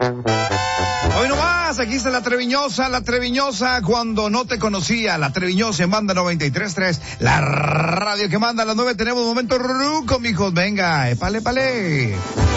Hoy nomás, aquí está la Treviñosa cuando no te conocía, la Treviñosa en banda 93.3, la radio que manda a las 9, tenemos momento ruco, mijos, venga, épale.